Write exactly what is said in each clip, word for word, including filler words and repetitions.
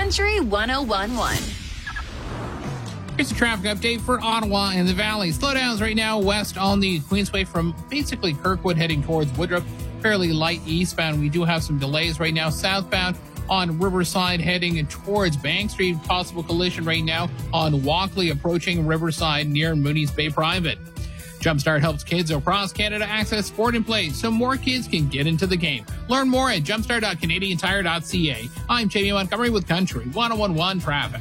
Country one oh one point one. Here's a traffic update for Ottawa and the Valley. Slowdowns right now west on the Queensway from basically Kirkwood heading towards Woodruff. Fairly light eastbound. We do have some delays right now. Southbound on Riverside heading towards Bank Street. Possible collision right now on Walkley approaching Riverside near Mooney's Bay Private. Jumpstart helps kids across Canada access sport and play so more kids can get into the game. Learn more at jumpstart dot canadian tire dot c a. I'm Jamie Montgomery with Country one oh one point one Traffic.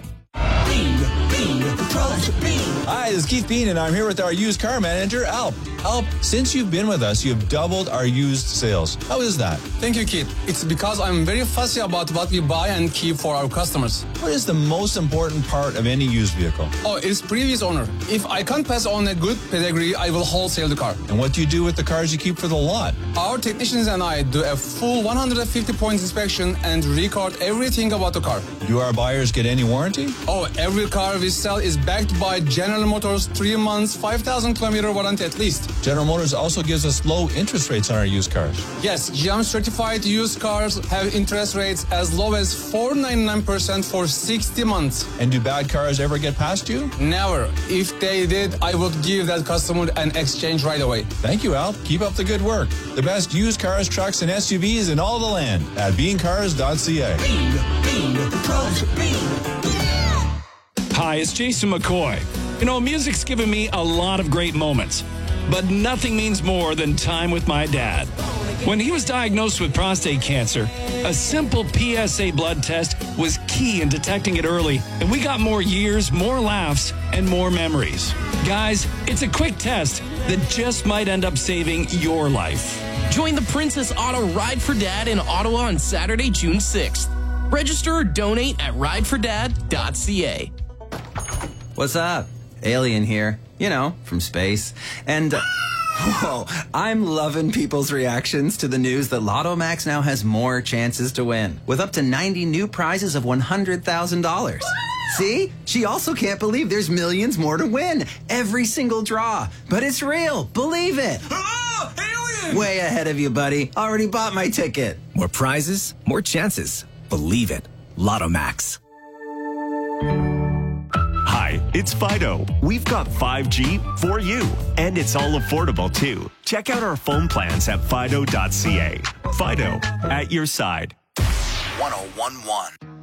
Hi, this is Keith Bean, and I'm here with our used car manager, Alp. Alp, since you've been with us, you've doubled our used sales. How is that? Thank you, Keith. It's because I'm very fussy about what we buy and keep for our customers. What is the most important part of any used vehicle? Oh, it's previous owner. If I can't pass on a good pedigree, I will wholesale the car. And what do you do with the cars you keep for the lot? Our technicians and I do a full one hundred fifty points inspection and record everything about the car. Do our buyers get any warranty? Oh, every car we sell is backed by General Motors three months, five thousand kilometer warranty at least. General Motors also gives us low interest rates on our used cars. Yes, G M certified used cars have interest rates as low as four point nine nine percent for sixty months. And do bad cars ever get past you? Never. If they did, I would give that customer an exchange right away. Thank you, Al. Keep up the good work. The best used cars, trucks, and S U Vs in all the land at bean cars dot c a. Bean, Bean, Pros, Bean. Hi, it's Jason McCoy. You know, music's given me a lot of great moments, but nothing means more than time with my dad. When he was diagnosed with prostate cancer, a simple P S A blood test was key in detecting it early, and we got more years, more laughs, and more memories. Guys, it's a quick test that just might end up saving your life. Join the Princess Auto Ride for Dad in Ottawa on Saturday, June sixth. Register or donate at ride for dad dot c a. What's up? Alien here. You know, from space. And, uh, whoa, I'm loving people's reactions to the news that Lotto Max now has more chances to win, with up to ninety new prizes of one hundred thousand dollars. See? She also can't believe there's millions more to win. Every single draw. But it's real. Believe it. Oh, alien! Way ahead of you, buddy. Already bought my ticket. More prizes, more chances. Believe it. Lotto Max. Hi, it's Fido. We've got five G for you, and it's all affordable too. Check out our phone plans at fido dot c a. Fido, at your side. one oh one point one